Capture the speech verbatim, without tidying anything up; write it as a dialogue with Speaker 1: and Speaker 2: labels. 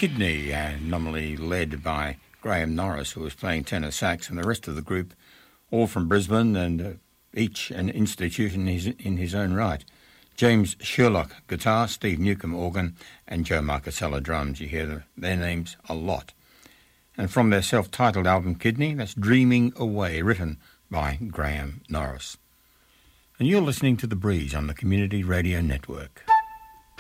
Speaker 1: Kidney, uh, nominally led by Graham Norris, who was playing tenor sax, and the rest of the group, all from Brisbane, and uh, each an institution in his, in his own right. James Sherlock, guitar, Steve Newcomb, organ, and Joe Marcasella, drums. You hear the, their names a lot. And from their self-titled album, Kidney, that's Dreaming Away, written by Graham Norris. And you're listening to The Breeze on the Community Radio Network.